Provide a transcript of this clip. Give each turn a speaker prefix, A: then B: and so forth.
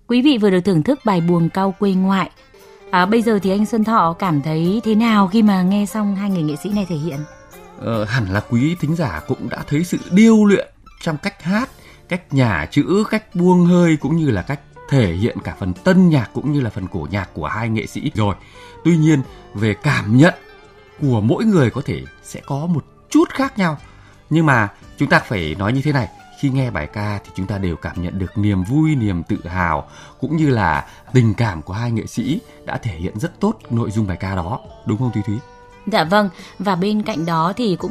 A: Quý vị vừa được thưởng thức bài Buồng Cau Quê Ngoại. Bây giờ thì anh Xuân Thọ cảm thấy thế nào khi mà nghe xong hai người nghệ sĩ này thể hiện?
B: Hẳn là quý thính giả cũng đã thấy sự điêu luyện trong cách hát, cách nhả chữ, cách buông hơi cũng như là cách thể hiện cả phần tân nhạc cũng như là phần cổ nhạc của hai nghệ sĩ rồi. Tuy nhiên về cảm nhận của mỗi người có thể sẽ có một chút khác nhau. Nhưng mà chúng ta phải nói như thế này, khi nghe bài ca thì chúng ta đều cảm nhận được niềm vui, niềm tự hào cũng như là tình cảm của hai nghệ sĩ đã thể hiện rất tốt nội dung bài ca đó. Đúng không Thúy Thúy?
A: Dạ vâng, và bên cạnh đó thì cũng